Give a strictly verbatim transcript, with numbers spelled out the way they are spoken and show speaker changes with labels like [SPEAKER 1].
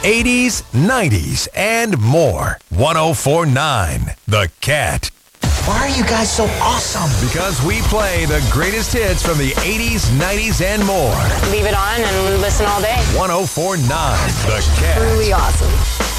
[SPEAKER 1] eighties, nineties, and more. one oh four point nine The Cat.
[SPEAKER 2] Why are you guys so awesome?
[SPEAKER 1] Because we play the greatest hits from the eighties, nineties, and more.
[SPEAKER 3] Leave it on and listen all day.
[SPEAKER 1] one oh four point nine The Cat.
[SPEAKER 3] Truly awesome.